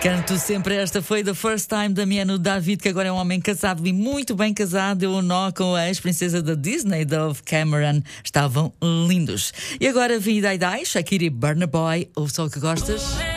Canto sempre esta foi The First Time da Miano David, que agora é um homem casado e muito bem casado. Deu um nó com a ex-princesa da Disney, Dove Cameron. Estavam lindos. E agora vem Dai Dai, Shakira e Burna Boy. Ouve só o que gostas.